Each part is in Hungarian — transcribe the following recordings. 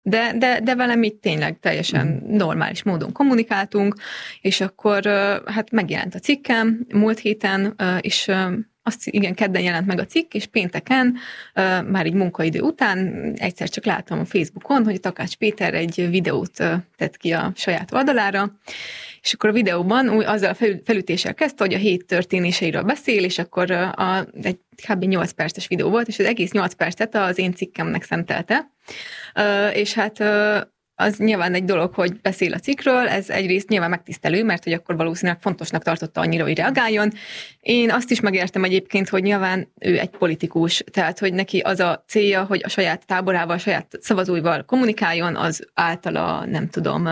De velem így tényleg teljesen normális módon kommunikáltunk, és akkor hát megjelent a cikkem múlt héten, és igen, kedden jelent meg a cikk, és pénteken, már így munkaidő után egyszer csak láttam a Facebookon, hogy Takács Péter egy videót tett ki a saját oldalára, és akkor a videóban azzal a felütéssel kezdte, hogy a hét történéseiről beszél, és akkor egy kb. 8 perces videó volt, és az egész 8 percet az én cikkemnek szentelte. És hát az nyilván egy dolog, hogy beszél a cikkről, ez egyrészt nyilván megtisztelő, mert hogy akkor valószínűleg fontosnak tartotta annyira, hogy reagáljon. Én azt is megértem egyébként, hogy nyilván ő egy politikus, tehát hogy neki az a célja, hogy a saját táborával, a saját szavazóival kommunikáljon, az általa, nem tudom,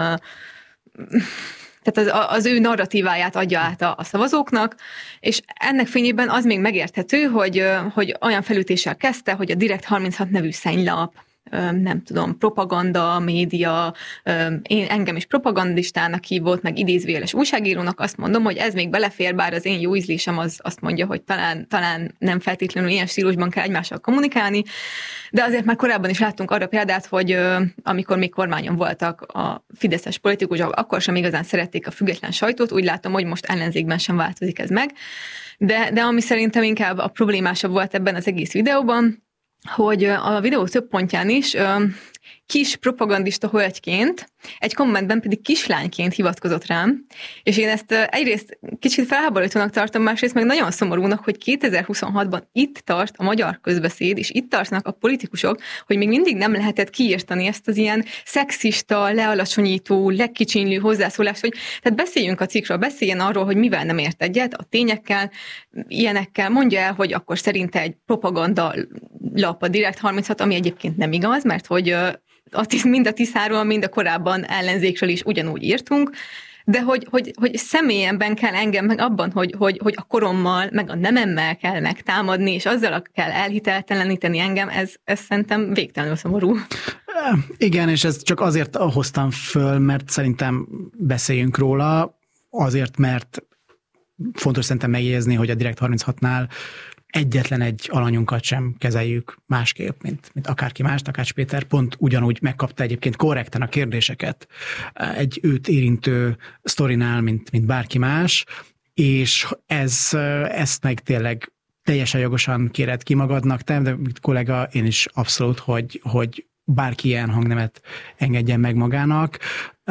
tehát az ő narratíváját adja át a szavazóknak, és ennek fényében az még megérthető, hogy olyan felütéssel kezdte, hogy a Direkt 36 nevű szennylap, nem tudom, propaganda, média, engem is propagandistának hívott, meg idézőjeles újságírónak, azt mondom, hogy ez még belefér, bár az én jó ízlésem az azt mondja, hogy talán nem feltétlenül ilyen stílusban kell egymással kommunikálni, de azért már korábban is láttunk arra példát, hogy amikor még kormányon voltak a fideszes politikusok, akkor sem igazán szerették a független sajtót, úgy látom, hogy most ellenzékben sem változik ez meg, de ami szerintem inkább a problémásabb volt ebben az egész videóban, hogy a videó több pontján is kis propagandista hölgyként, egy kommentben pedig kislányként hivatkozott rám, és én ezt egyrészt kicsit felháborítónak tartom, másrészt meg nagyon szomorúnak, hogy 2026-ban itt tart a magyar közbeszéd, és itt tartanak a politikusok, hogy még mindig nem lehetett kiírtani ezt az ilyen szexista, lealacsonyító, legkicsinlő hozzászólást, hogy tehát beszéljünk a cikkről, beszéljen arról, hogy mivel nem ért egyet, a tényekkel, ilyenekkel, mondja el, hogy akkor szerinte egy propaganda lap a Direkt 36, ami egyébként nem igaz, mert hogy mind a Tiszáról, mind a korábban ellenzékről is ugyanúgy írtunk, de hogy személyenben kell engem meg abban, hogy a korommal, meg a nememmel kell megtámadni, és azzal kell elhitelteleníteni engem, ez szerintem végtelenül szomorú. Igen, és ezt csak azért hoztam föl, mert szerintem beszéljünk róla, azért, mert fontos szerintem megjegyezni, hogy a Direkt 36-nál egyetlen egy alanyunkat sem kezeljük másképp, mint akárki más. Takács Péter pont ugyanúgy megkapta egyébként korrekten a kérdéseket egy őt érintő sztorinál, mint bárki más, és ezt meg tényleg teljesen jogosan kéred ki magadnak, te, de mint kollega, én is abszolút, hogy bárki ilyen hangnemet engedjen meg magának.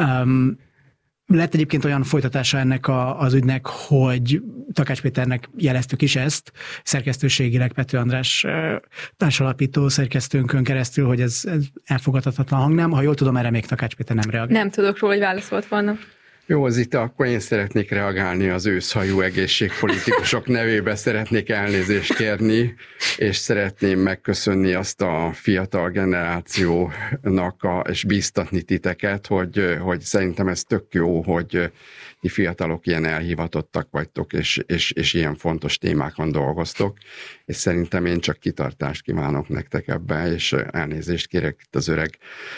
Lett egyébként olyan folytatása ennek az ügynek, hogy Takács Péternek jeleztük is ezt, szerkesztőségileg Pető András társalapító szerkesztőnkön keresztül, hogy ez elfogadhatatlan hangnem. Ha jól tudom, erre még Takács Péter nem reagál. Nem tudok róla, hogy válaszolt volna. Jó, Zita, akkor én szeretnék reagálni az őszhajú egészségpolitikusok nevébe, szeretnék elnézést kérni, és szeretném megköszönni azt a fiatal generációnak, és bíztatni titeket, hogy szerintem ez tök jó, hogy ti fiatalok ilyen elhivatottak vagytok, és ilyen fontos témákon dolgoztok, és szerintem én csak kitartást kívánok nektek ebbe, és elnézést kérek itt az öreg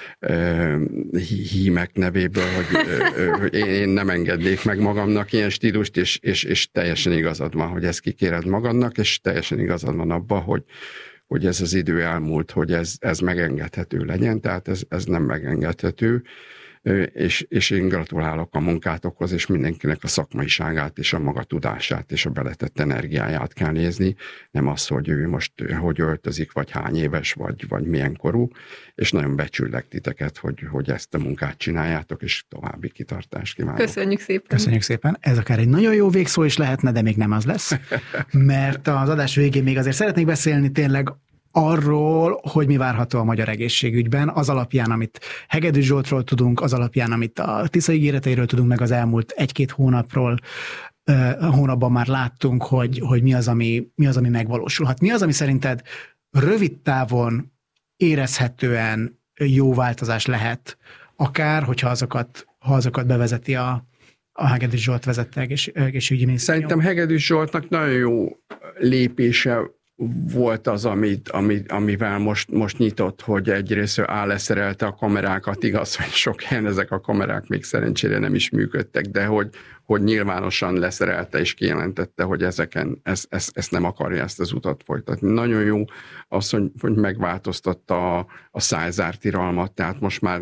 hímek nevéből, hogy én nem engednék meg magamnak ilyen stílust, és teljesen igazad van, hogy ezt kikéred magadnak, és teljesen igazad van abban, hogy ez az idő elmúlt, hogy ez megengedhető legyen, tehát ez nem megengedhető, és én gratulálok a munkátokhoz, és mindenkinek a szakmaiságát, és a maga tudását, és a beletett energiáját kell nézni, nem az, hogy ő most hogy öltözik, vagy hány éves, vagy milyen korú, és nagyon becsüllek titeket, hogy ezt a munkát csináljátok, és további kitartást kívánok. Köszönjük szépen. Köszönjük szépen. Ez akár egy nagyon jó végszó is lehetne, de még nem az lesz, mert az adás végén még azért szeretnék beszélni tényleg arról, hogy mi várható a magyar egészségügyben, az alapján, amit Hegedűs Zsoltról tudunk, az alapján, amit a Tisza ígéreteiről tudunk, meg az elmúlt 1-2 hónapban már láttunk, hogy mi az, ami megvalósulhat. Mi az, ami szerinted rövid távon érezhetően jó változás lehet, akár, hogyha azokat bevezeti a Hegedűs Zsolt vezette egészségügyi minisztérium? Szerintem Hegedűs Zsoltnak nagyon jó lépése volt az, amivel most nyitott, hogy egyrészt leszerelte a kamerákat, igaz, hogy sok helyen ezek a kamerák még szerencsére nem is működtek, de hogy nyilvánosan leszerelte és kijelentette, hogy ezeken ezt nem akarja, ezt az utat folytatni. Nagyon jó az, hogy megváltoztatta a szájzártiralmat, tehát most már